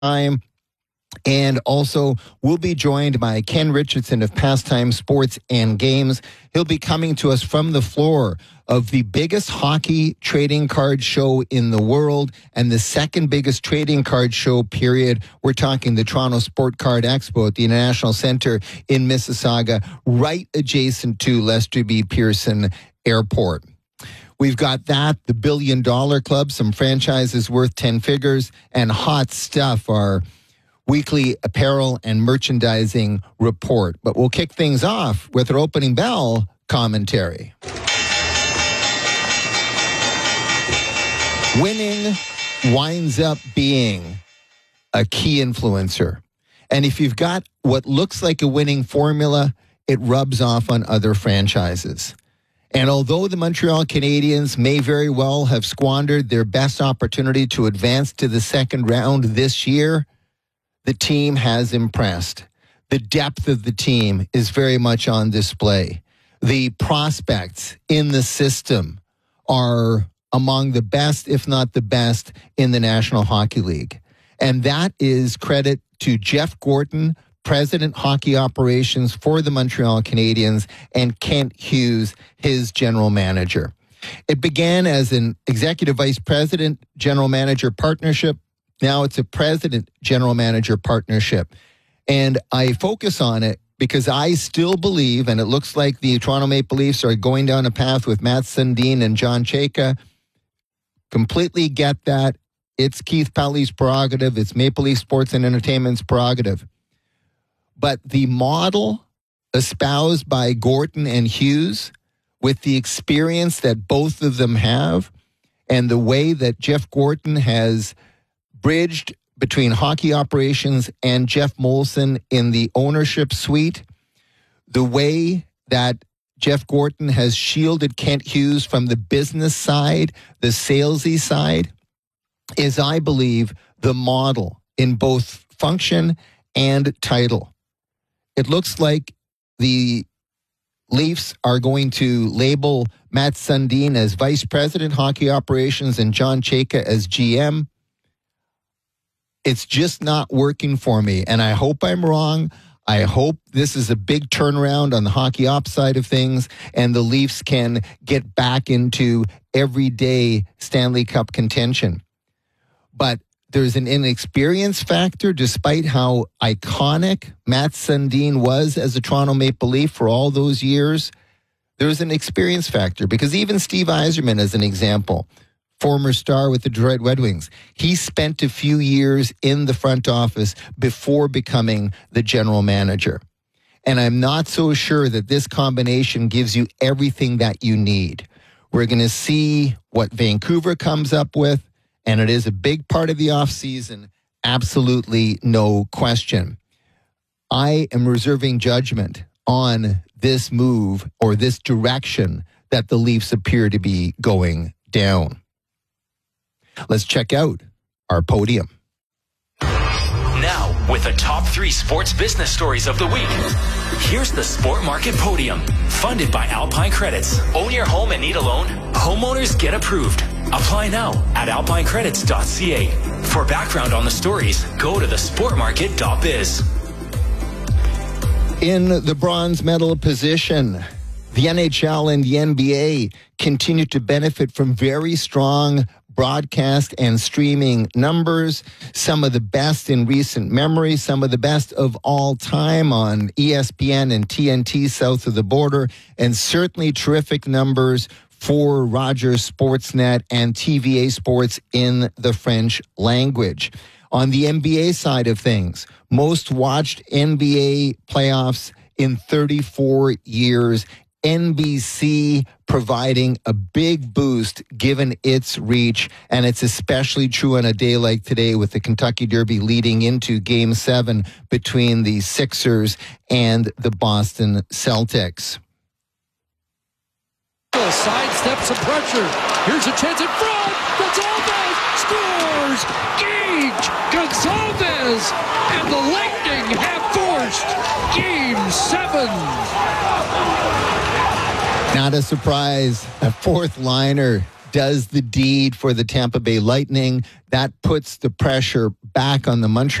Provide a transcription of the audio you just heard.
time. And also, we'll be joined by Ken Richardson of Pastime Sports and Games. He'll be coming to us from the floor of the biggest hockey trading card show in the world and the second biggest trading card show, period. We're talking the Toronto Sport Card Expo at the International Center in Mississauga, right adjacent to Lester B. Pearson Airport. We've got that, the $1 Billion Club, some franchises worth 10 figures, and hot stuff, our weekly apparel and merchandising report. But we'll kick things off with our opening bell commentary. Winning winds up being a key influencer. And if you've got what looks like a winning formula, it rubs off on other franchises. And although the Montreal Canadiens may very well have squandered their best opportunity to advance to the second round this year, the team has impressed. The depth of the team is very much on display. The prospects in the system are among the best, if not the best, in the National Hockey League. And that is credit to Jeff Gorton, President Hockey Operations for the Montreal Canadiens, and Kent Hughes, his general manager. It began as an executive vice president, general manager partnership. Now it's a president general manager partnership. And I focus on it because I still believe, and it looks like the Toronto Maple Leafs are going down a path with Matt Sundin and John Chayka. Completely get that. It's Keith Pelley's prerogative. It's Maple Leaf Sports and Entertainment's prerogative. But the model espoused by Gorton and Hughes, with the experience that both of them have, and the way that Jeff Gorton has bridged between hockey operations and Jeff Molson in the ownership suite, the way that Jeff Gorton has shielded Kent Hughes from the business side, the salesy side, is, I believe, the model in both function and title. It looks like the Leafs are going to label Matt Sundin as Vice President Hockey Operations and John Chayka as GM. It's just not working for me, and I hope I'm wrong. I hope this is a big turnaround on the hockey ops side of things, and the Leafs can get back into everyday Stanley Cup contention. But there's an inexperience factor, despite how iconic Matt Sundin was as a Toronto Maple Leaf for all those years. There's an experience factor, because even Steve Yzerman, as an example, former star with the Detroit Red Wings, he spent a few years in the front office before becoming the general manager. And I'm not so sure that this combination gives you everything that you need. We're going to see what Vancouver comes up with, and it is a big part of the offseason, absolutely no question. I am reserving judgment on this move or this direction that the Leafs appear to be going down. Let's check out our podium. Now, with the top 3 sports business stories of the week, here's the Sport Market Podium, funded by Alpine Credits. Own your home and need a loan? Homeowners get approved. Apply now at alpinecredits.ca. For background on the stories, go to thesportmarket.biz. In the bronze medal position, the NHL and the NBA continue to benefit from very strong broadcast and streaming numbers, some of the best in recent memory, some of the best of all time on ESPN and TNT south of the border, and certainly terrific numbers for Rogers Sportsnet and TVA Sports in the French language. On the NBA side of things, most watched NBA playoffs in 34 years. NBC providing a big boost given its reach, and it's especially true on a day like today with the Kentucky Derby leading into Game 7 between the Sixers and the Boston Celtics. Sidesteps some pressure. Here's a chance in front. Gonzalez scores. Gage Gonzalez, and the Lightning have forced Game 7. Not a surprise. A fourth liner does the deed for the Tampa Bay Lightning. That puts the pressure back on the Montreal